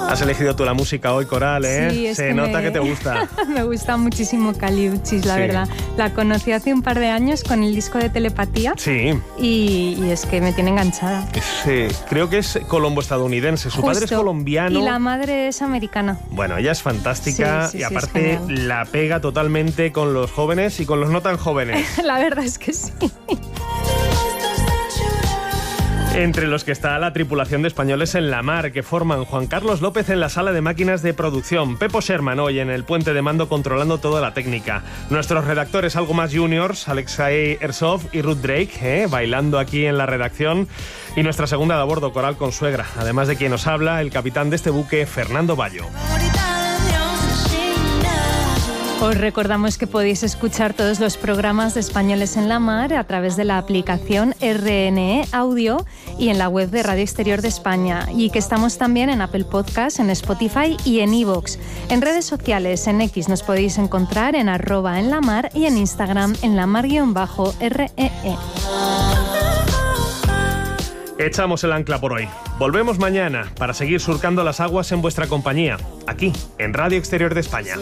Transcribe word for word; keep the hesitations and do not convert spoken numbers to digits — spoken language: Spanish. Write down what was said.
Has elegido tú la música hoy, Coral, ¿eh? Sí, es Se que nota me... que te gusta. Me gusta muchísimo Kali Uchis, la Sí. verdad. La conocí hace un par de años con el disco de Telepatía. Sí. Y, y es que me tiene enganchada. Sí, creo que es colombo-estadounidense. Su Justo. padre es colombiano. Y la madre es americana. Bueno, ella es fantástica Sí, sí, y sí, aparte es genial. la pega totalmente con los jóvenes y con los no tan jóvenes. La verdad es que sí. Entre los que está la tripulación de Españoles en la Mar, que forman Juan Carlos López en la sala de máquinas de producción, Pepo Sherman hoy en el puente de mando controlando toda la técnica, nuestros redactores algo más juniors, Alexei Ersov y Ruth Drake, ¿eh? bailando aquí en la redacción, y nuestra segunda de a bordo, Coral Consuegra, además de quien nos habla, el capitán de este buque, Fernando Bayo. Os recordamos que podéis escuchar todos los programas de Españoles en la Mar a través de la aplicación R N E Audio y en la web de Radio Exterior de España, y que estamos también en Apple Podcasts, en Spotify y en iVoox. En redes sociales, en X nos podéis encontrar en arroba en la mar y en Instagram en la mar-R E E. Echamos el ancla por hoy. Volvemos mañana para seguir surcando las aguas en vuestra compañía, aquí en Radio Exterior de España.